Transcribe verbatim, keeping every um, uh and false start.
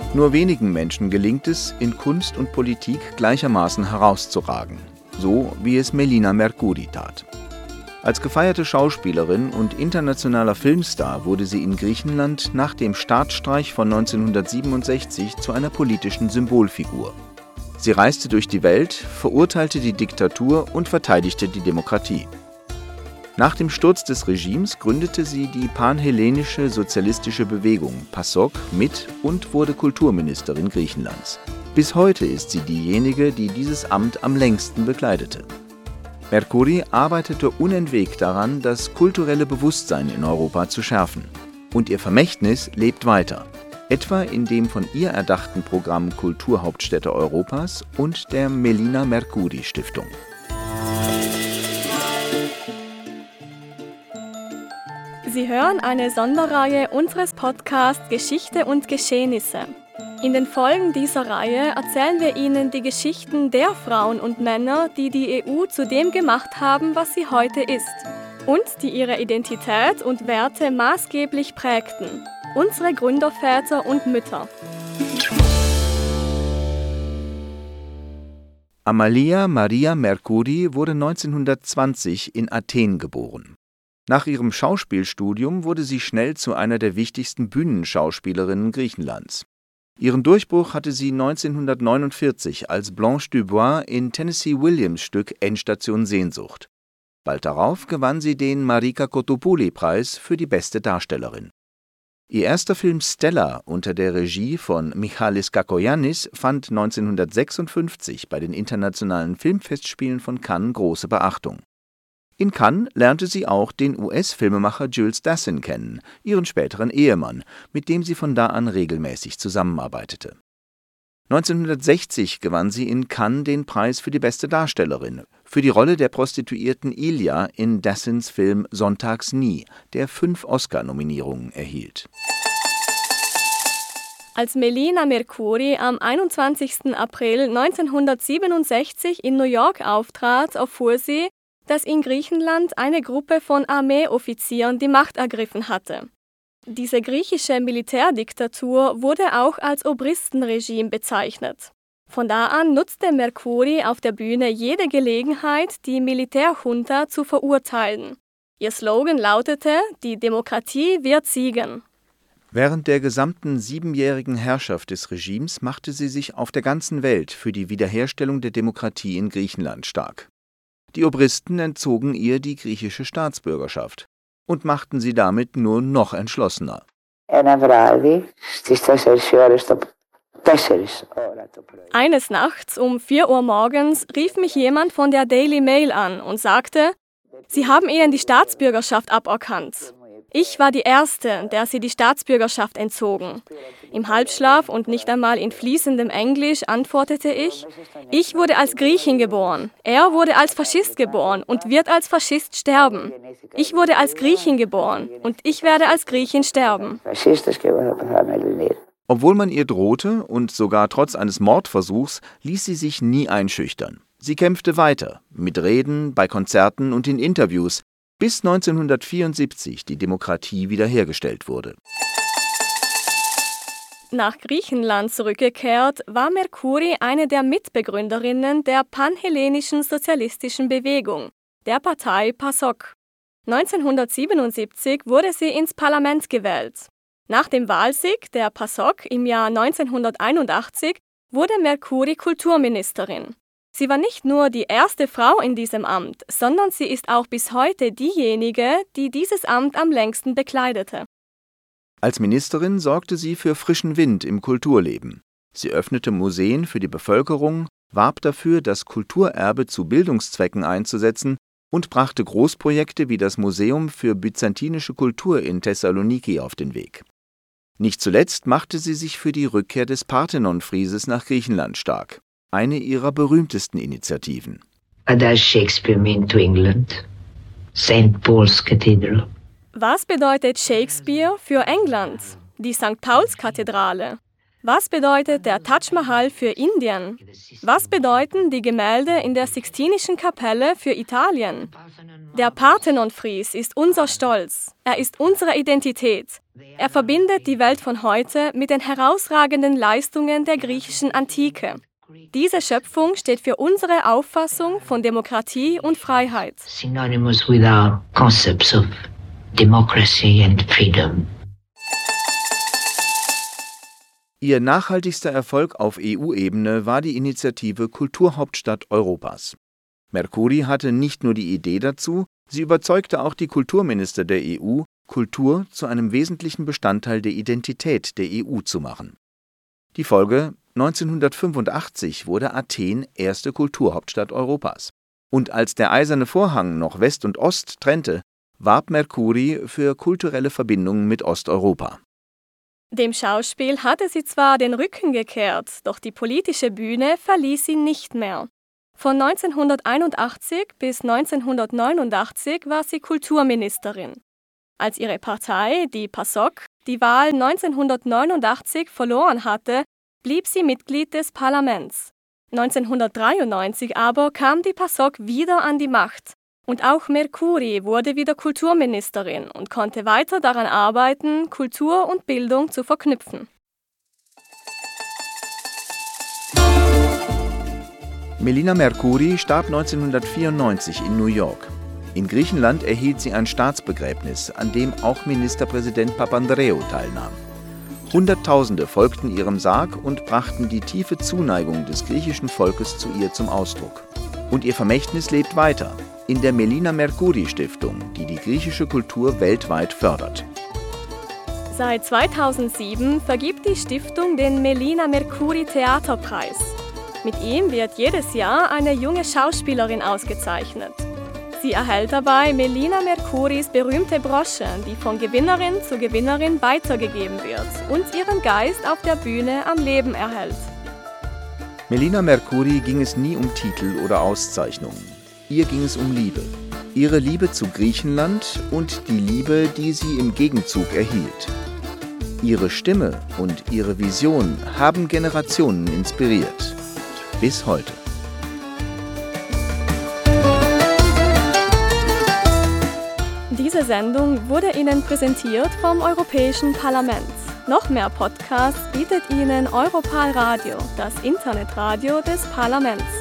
Nur wenigen Menschen gelingt es, in Kunst und Politik gleichermaßen herauszuragen, so wie es Melina Mercouri tat. Als gefeierte Schauspielerin und internationaler Filmstar wurde sie in Griechenland nach dem Staatsstreich von neunzehnhundertsiebenundsechzig zu einer politischen Symbolfigur. Sie reiste durch die Welt, verurteilte die Diktatur und verteidigte die Demokratie. Nach dem Sturz des Regimes gründete sie die panhellenische sozialistische Bewegung PASOK mit und wurde Kulturministerin Griechenlands. Bis heute ist sie diejenige, die dieses Amt am längsten bekleidete. Mercouri arbeitete unentwegt daran, das kulturelle Bewusstsein in Europa zu schärfen. Und ihr Vermächtnis lebt weiter, etwa in dem von ihr erdachten Programm Kulturhauptstädte Europas und der Melina Mercouri Stiftung. Sie hören eine Sonderreihe unseres Podcasts Geschichte und Geschehnisse. In den Folgen dieser Reihe erzählen wir Ihnen die Geschichten der Frauen und Männer, die die E U zu dem gemacht haben, was sie heute ist und die ihre Identität und Werte maßgeblich prägten. Unsere Gründerväter und Mütter. Amalia Maria Mercouri wurde neunzehnhundertzwanzig in Athen geboren. Nach ihrem Schauspielstudium wurde sie schnell zu einer der wichtigsten Bühnenschauspielerinnen Griechenlands. Ihren Durchbruch hatte sie neunzehnhundertneunundvierzig als Blanche Dubois in Tennessee Williams' Stück Endstation Sehnsucht. Bald darauf gewann sie den Marika Kottopouli-Preis für die beste Darstellerin. Ihr erster Film Stella unter der Regie von Michalis Kakoyannis fand neunzehnhundertsechsundfünfzig bei den Internationalen Filmfestspielen von Cannes große Beachtung. In Cannes lernte sie auch den U S-Filmemacher Jules Dassin kennen, ihren späteren Ehemann, mit dem sie von da an regelmäßig zusammenarbeitete. neunzehnhundertsechzig gewann sie in Cannes den Preis für die beste Darstellerin, für die Rolle der Prostituierten Ilia in Dassins Film Sonntags nie, der fünf Oscar-Nominierungen erhielt. Als Melina Mercouri am einundzwanzigsten April neunzehnhundertsiebenundsechzig in New York auftrat, erfuhr sie, dass in Griechenland eine Gruppe von Armeeoffizieren die Macht ergriffen hatte. Diese griechische Militärdiktatur wurde auch als Obristenregime bezeichnet. Von da an nutzte Mercouri auf der Bühne jede Gelegenheit, die Militärjunta zu verurteilen. Ihr Slogan lautete: Die Demokratie wird siegen. Während der gesamten siebenjährigen Herrschaft des Regimes machte sie sich auf der ganzen Welt für die Wiederherstellung der Demokratie in Griechenland stark. Die Obristen entzogen ihr die griechische Staatsbürgerschaft und machten sie damit nur noch entschlossener. Eines Nachts um vier Uhr morgens rief mich jemand von der Daily Mail an und sagte, Sie haben ihnen die Staatsbürgerschaft aberkannt. Ich war die Erste, der sie die Staatsbürgerschaft entzogen. Im Halbschlaf und nicht einmal in fließendem Englisch antwortete ich, ich wurde als Griechin geboren, er wurde als Faschist geboren und wird als Faschist sterben. Ich wurde als Griechin geboren und ich werde als Griechin sterben. Obwohl man ihr drohte und sogar trotz eines Mordversuchs, ließ sie sich nie einschüchtern. Sie kämpfte weiter, mit Reden, bei Konzerten und in Interviews, bis neunzehnhundertvierundsiebzig die Demokratie wiederhergestellt wurde. Nach Griechenland zurückgekehrt, war Mercouri eine der Mitbegründerinnen der panhellenischen sozialistischen Bewegung, der Partei PASOK. neunzehnhundertsiebenundsiebzig wurde sie ins Parlament gewählt. Nach dem Wahlsieg der PASOK im Jahr neunzehnhunderteinundachtzig wurde Mercouri Kulturministerin. Sie war nicht nur die erste Frau in diesem Amt, sondern sie ist auch bis heute diejenige, die dieses Amt am längsten bekleidete. Als Ministerin sorgte sie für frischen Wind im Kulturleben. Sie öffnete Museen für die Bevölkerung, warb dafür, das Kulturerbe zu Bildungszwecken einzusetzen und brachte Großprojekte wie das Museum für byzantinische Kultur in Thessaloniki auf den Weg. Nicht zuletzt machte sie sich für die Rückkehr des Parthenon-Frieses nach Griechenland stark. Eine ihrer berühmtesten Initiativen. What does Shakespeare mean to England? Saint Paul's Cathedral. Was bedeutet Shakespeare für England? Die Sankt Pauls-Kathedrale. Was bedeutet der Taj Mahal für Indien? Was bedeuten die Gemälde in der Sixtinischen Kapelle für Italien? Der Parthenon-Fries ist unser Stolz. Er ist unsere Identität. Er verbindet die Welt von heute mit den herausragenden Leistungen der griechischen Antike. Diese Schöpfung steht für unsere Auffassung von Demokratie und Freiheit. Synonymous with our concepts of democracy and freedom. Ihr nachhaltigster Erfolg auf E U-Ebene war die Initiative Kulturhauptstadt Europas. Mercouri hatte nicht nur die Idee dazu, sie überzeugte auch die Kulturminister der E U, Kultur zu einem wesentlichen Bestandteil der Identität der E U zu machen. Die Folge: neunzehnhundertfünfundachtzig wurde Athen erste Kulturhauptstadt Europas. Und als der Eiserne Vorhang noch West und Ost trennte, warb Mercouri für kulturelle Verbindungen mit Osteuropa. Dem Schauspiel hatte sie zwar den Rücken gekehrt, doch die politische Bühne verließ sie nicht mehr. Von neunzehnhunderteinundachtzig bis neunzehnhundertneunundachtzig war sie Kulturministerin. Als ihre Partei, die PASOK, die Wahl neunzehnhundertneunundachtzig verloren hatte, blieb sie Mitglied des Parlaments. neunzehnhundertdreiundneunzig aber kam die PASOK wieder an die Macht. Und auch Mercouri wurde wieder Kulturministerin und konnte weiter daran arbeiten, Kultur und Bildung zu verknüpfen. Melina Mercouri starb neunzehnhundertvierundneunzig in New York. In Griechenland erhielt sie ein Staatsbegräbnis, an dem auch Ministerpräsident Papandreou teilnahm. Hunderttausende folgten ihrem Sarg und brachten die tiefe Zuneigung des griechischen Volkes zu ihr zum Ausdruck. Und ihr Vermächtnis lebt weiter in der Melina Mercouri Stiftung, die die griechische Kultur weltweit fördert. Seit zweitausendsieben vergibt die Stiftung den Melina Mercouri Theaterpreis. Mit ihm wird jedes Jahr eine junge Schauspielerin ausgezeichnet. Sie erhält dabei Melina Mercouris berühmte Brosche, die von Gewinnerin zu Gewinnerin weitergegeben wird und ihren Geist auf der Bühne am Leben erhält. Melina Mercouri ging es nie um Titel oder Auszeichnungen. Ihr ging es um Liebe. Ihre Liebe zu Griechenland und die Liebe, die sie im Gegenzug erhielt. Ihre Stimme und ihre Vision haben Generationen inspiriert. Bis heute. Diese Sendung wurde Ihnen präsentiert vom Europäischen Parlament. Noch mehr Podcasts bietet Ihnen Europal Radio, das Internetradio des Parlaments.